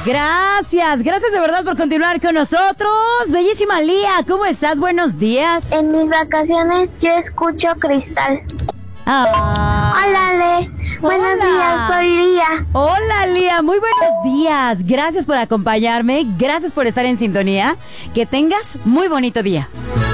Gracias de verdad por continuar con nosotros. Bellísima Lía, ¿cómo estás? Buenos días. En mis vacaciones yo escucho Cristal. Hola, Le. Buenos días, soy Lía. Hola, Lía, muy buenos días. Gracias por acompañarme, gracias por estar en sintonía. Que tengas muy bonito día.